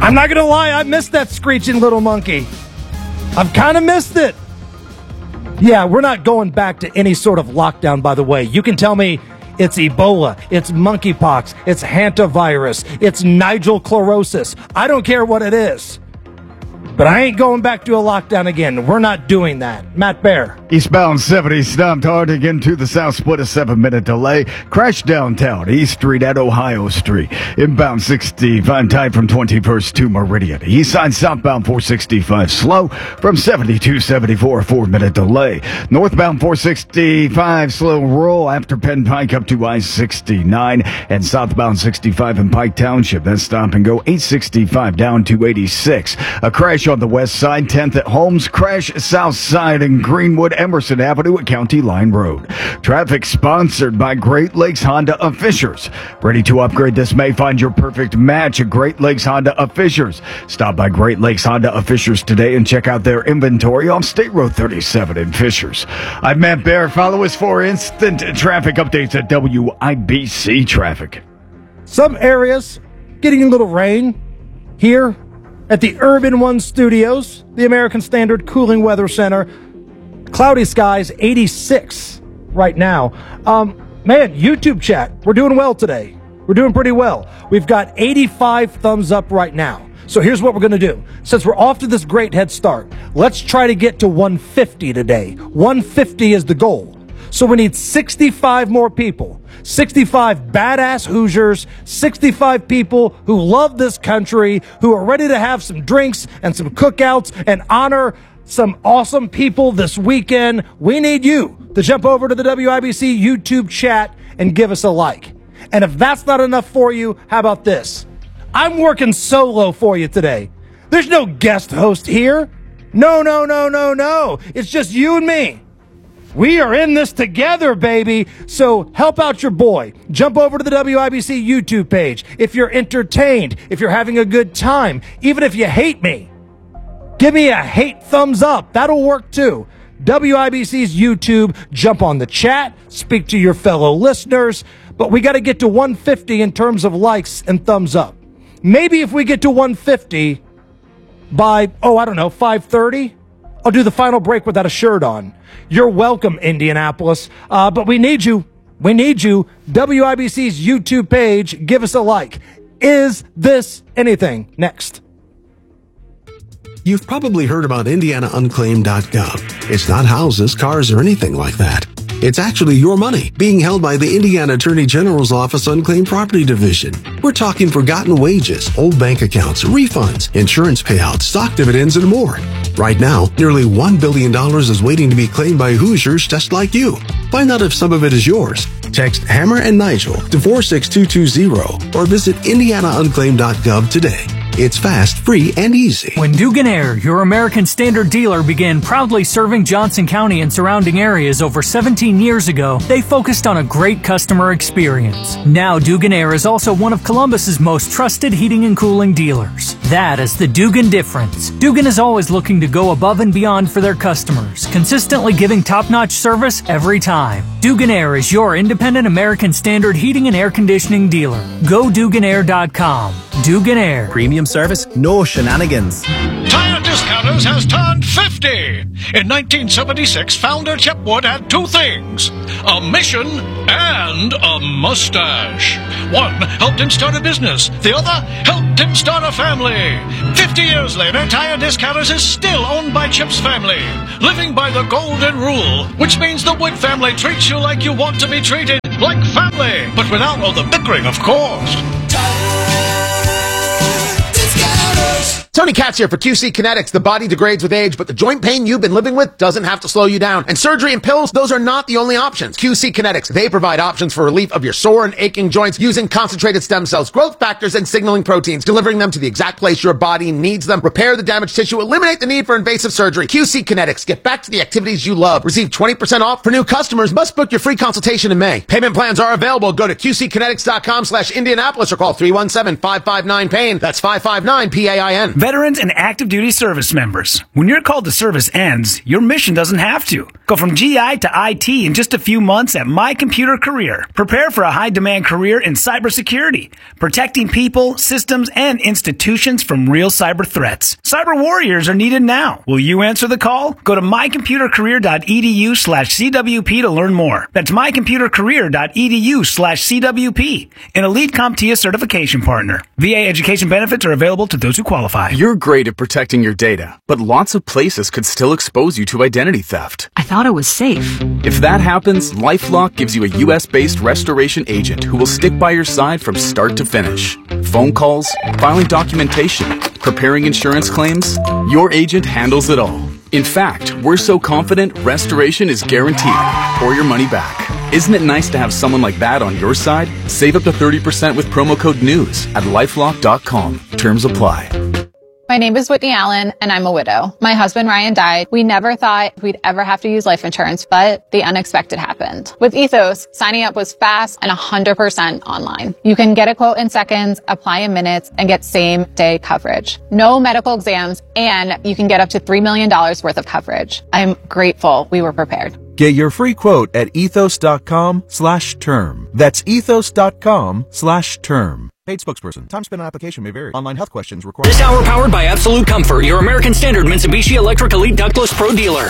I'm not going to lie, I missed that screeching little monkey. I've kind of missed it. Yeah, we're not going back to any sort of lockdown, by the way. You can tell me it's Ebola, it's monkeypox, it's hantavirus, it's Nigel chlorosis. I don't care what it is. But I ain't going back to a lockdown again. We're not doing that. Matt Bear. Eastbound 70 stopped hard again to the south split, a 7-minute delay. Crash downtown East Street at Ohio Street. Inbound 65 tied from 21st to Meridian. East side southbound 465 slow from 7274, 4-minute delay. Northbound 465 slow roll after Penn Pike up to I-69. And southbound 65 in Pike Township. Then stop and go 865 down to 86. A crash on the west side, 10th at Holmes. Crash south side in Greenwood, Emerson Avenue at County Line Road. Traffic sponsored by Great Lakes Honda of Fishers. Ready to upgrade this May? Find your perfect match at Great Lakes Honda of Fishers. Stop by Great Lakes Honda of Fishers today and check out their inventory on State Road 37 in Fishers. I'm Matt Bear. Follow us for instant traffic updates at WIBC Traffic. Some areas getting a little rain here at the Urban One Studios, the American Standard Cooling Weather Center. Cloudy skies, 86 right now. Man, YouTube chat, we're doing well today. We're doing pretty well. We've got 85 thumbs up right now. So here's what we're going to do. Since we're off to this great head start, let's try to get to 150 today. 150 is the goal. So we need 65 more people. 65 badass Hoosiers, 65 people who love this country, who are ready to have some drinks and some cookouts and honor some awesome people this weekend. We need you to jump over to the WIBC YouTube chat and give us a like. And if that's not enough for you, how about this? I'm working solo for you today. There's no guest host here. No. It's just you and me. We are in this together, baby. So help out your boy. Jump over to the WIBC YouTube page. If you're entertained, if you're having a good time, even if you hate me, give me a hate thumbs up. That'll work too. WIBC's YouTube. Jump on the chat. Speak to your fellow listeners. But we got to get to 150 in terms of likes and thumbs up. Maybe if we get to 150 by, 5:30, I'll do the final break without a shirt on. You're welcome, Indianapolis. But we need you. We need you. WIBC's YouTube page. Give us a like. Is this anything? Next. You've probably heard about IndianaUnclaimed.gov. It's not houses, cars, or anything like that. It's actually your money being held by the Indiana Attorney General's Office Unclaimed Property Division. We're talking forgotten wages, old bank accounts, refunds, insurance payouts, stock dividends, and more. Right now, nearly $1 billion is waiting to be claimed by Hoosiers just like you. Find out if some of it is yours. Text Hammer and Nigel to 46220 or visit IndianaUnclaimed.gov today. It's fast, free, and easy. When Dugan Air, your American Standard dealer, began proudly serving Johnson County and surrounding areas over 17 years ago, they focused on a great customer experience. Now Dugan Air is also one of Columbus's most trusted heating and cooling dealers. That is the Dugan difference. Dugan is always looking to go above and beyond for their customers, consistently giving top-notch service every time. Dugan Air is your independent American Standard heating and air conditioning dealer. Go DuganAir.com. Dugan Air. Premium service, no shenanigans. Tire Discounters has turned 50. In 1976, founder Chip Wood had two things: a mission and a mustache. One helped him start a business. The other helped him start a family. 50 years later, Tire Discounters is still owned by Chip's family, living by the golden rule, which means the Wood family treats you like you want to be treated, like family, but without all the bickering, of course. Tony Katz here for QC Kinetics. The body degrades with age, but the joint pain you've been living with doesn't have to slow you down. And surgery and pills, those are not the only options. QC Kinetics, they provide options for relief of your sore and aching joints using concentrated stem cells, growth factors, and signaling proteins, delivering them to the exact place your body needs them. Repair the damaged tissue, eliminate the need for invasive surgery. QC Kinetics, get back to the activities you love. Receive 20% off for new customers. Must book your free consultation in May. Payment plans are available. Go to QCkinetics.com/Indianapolis or call 317-559-PAIN. That's 559-PAIN. veterans and active duty service members. When your call to service ends, your mission doesn't have to. Go from GI to IT in just a few months at My Computer Career. Prepare for a high-demand career in cybersecurity, protecting people, systems, and institutions from real cyber threats. Cyber warriors are needed now. Will you answer the call? Go to mycomputercareer.edu/CWP to learn more. That's mycomputercareer.edu/CWP, an elite CompTIA certification partner. VA education benefits are available to those who qualify. You're great at protecting your data, but lots of places could still expose you to identity theft. I thought it was safe. If that happens, LifeLock gives you a US-based restoration agent who will stick by your side from start to finish. Phone calls, filing documentation, preparing insurance claims, your agent handles it all. In fact, we're so confident restoration is guaranteed or your money back. Isn't it nice to have someone like that on your side? Save up to 30% with promo code NEWS at LifeLock.com. Terms apply. My name is Whitney Allen, and I'm a widow. My husband, Ryan, died. We never thought we'd ever have to use life insurance, but the unexpected happened. With Ethos, signing up was fast and 100% online. You can get a quote in seconds, apply in minutes, and get same-day coverage. No medical exams, and you can get up to $3 million worth of coverage. I'm grateful we were prepared. Get your free quote at ethos.com/term. That's ethos.com/term. Paid spokesperson. Time spent on application may vary. Online health questions required. This hour powered by Absolute Comfort, your American Standard Mitsubishi Electric Elite Ductless Pro dealer.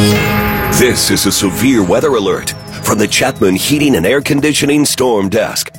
This is a severe weather alert from the Chapman Heating and Air Conditioning Storm Desk.